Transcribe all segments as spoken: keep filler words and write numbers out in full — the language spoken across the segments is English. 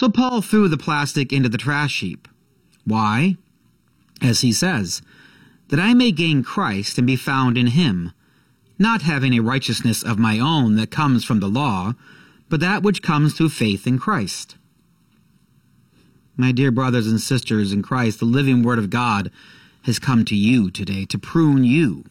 So Paul threw the plastic into the trash heap. Why? As he says, that I may gain Christ and be found in him, not having a righteousness of my own that comes from the law, but that which comes through faith in Christ. My dear brothers and sisters in Christ, the living Word of God has come to you today to prune you.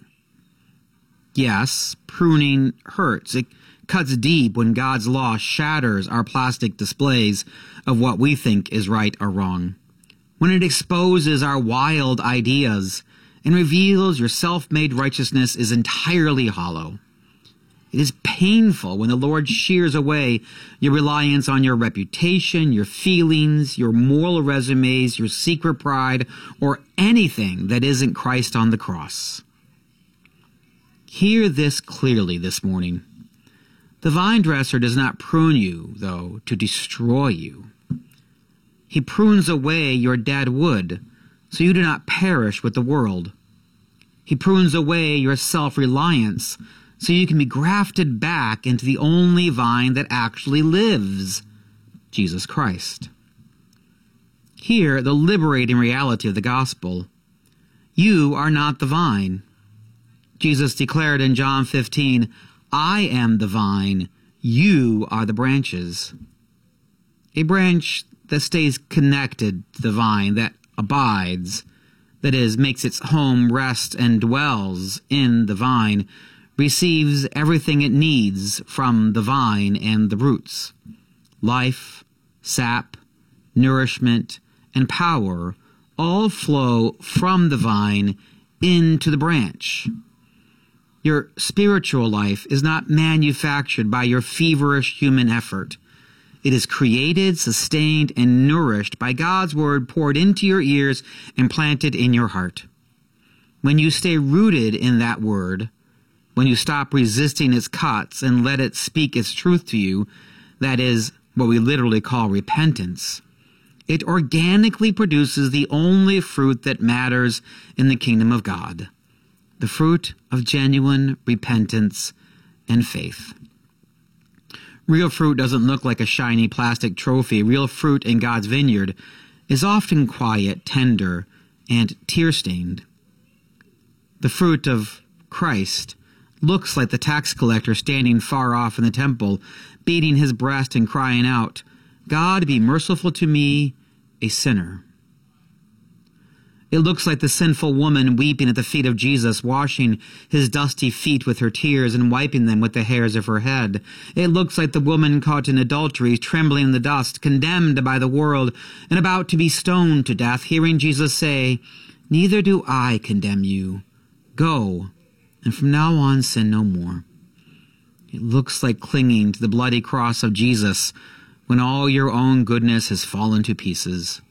Yes, pruning hurts. It cuts deep when God's law shatters our plastic displays of what we think is right or wrong. When it exposes our wild ideas and reveals your self-made righteousness is entirely hollow. It is painful when the Lord shears away your reliance on your reputation, your feelings, your moral resumes, your secret pride, or anything that isn't Christ on the cross. Hear this clearly this morning. The vine dresser does not prune you, though, to destroy you. He prunes away your dead wood, so you do not perish with the world. He prunes away your self-reliance, so you can be grafted back into the only vine that actually lives, Jesus Christ. Hear the liberating reality of the gospel. You are not the vine. Jesus declared in John fifteen, I am the vine, you are the branches. A branch that stays connected to the vine, that abides, that is, makes its home rest and dwells in the vine, receives everything it needs from the vine and the roots. Life, sap, nourishment, and power all flow from the vine into the branch. Your spiritual life is not manufactured by your feverish human effort. It is created, sustained, and nourished by God's word poured into your ears and planted in your heart. When you stay rooted in that word, when you stop resisting its cuts and let it speak its truth to you, that is what we literally call repentance, it organically produces the only fruit that matters in the kingdom of God, the fruit of genuine repentance and faith. Real fruit doesn't look like a shiny plastic trophy. Real fruit in God's vineyard is often quiet, tender, and tear-stained. The fruit of Christ looks like the tax collector standing far off in the temple, beating his breast and crying out, God, be merciful to me, a sinner. It looks like the sinful woman weeping at the feet of Jesus, washing his dusty feet with her tears and wiping them with the hairs of her head. It looks like the woman caught in adultery, trembling in the dust, condemned by the world, and about to be stoned to death, hearing Jesus say, Neither do I condemn you. Go, and from now on sin no more. It looks like clinging to the bloody cross of Jesus when all your own goodness has fallen to pieces.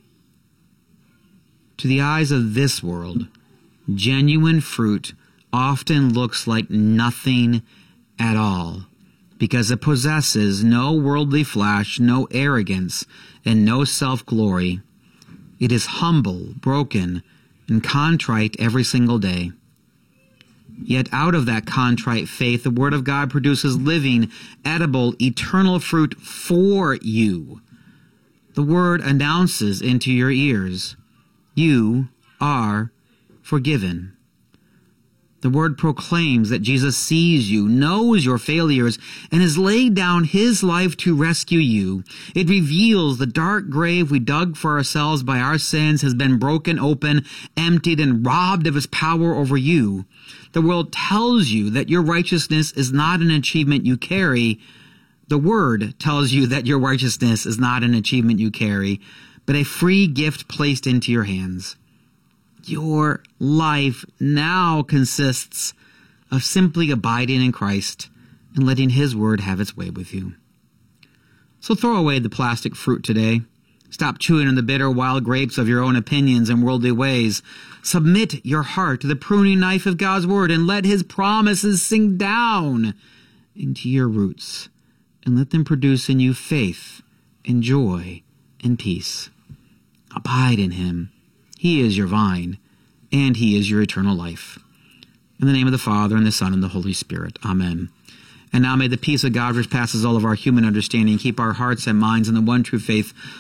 To the eyes of this world, genuine fruit often looks like nothing at all because it possesses no worldly flash, no arrogance, and no self-glory. It is humble, broken, and contrite every single day. Yet out of that contrite faith, the Word of God produces living, edible, eternal fruit for you. The Word announces into your ears, you are forgiven. The Word proclaims that Jesus sees you, knows your failures, and has laid down his life to rescue you. It reveals the dark grave we dug for ourselves by our sins has been broken open, emptied, and robbed of its power over you. The world tells you that your righteousness is not an achievement you carry. The Word tells you that your righteousness is not an achievement you carry, but a free gift placed into your hands. Your life now consists of simply abiding in Christ and letting his word have its way with you. So throw away the plastic fruit today. Stop chewing on the bitter wild grapes of your own opinions and worldly ways. Submit your heart to the pruning knife of God's word and let his promises sink down into your roots and let them produce in you faith and joy and peace. Abide in him. He is your vine, and he is your eternal life. In the name of the Father, and the Son, and the Holy Spirit. Amen. And now may the peace of God, which passes all of our human understanding, keep our hearts and minds in the one true faith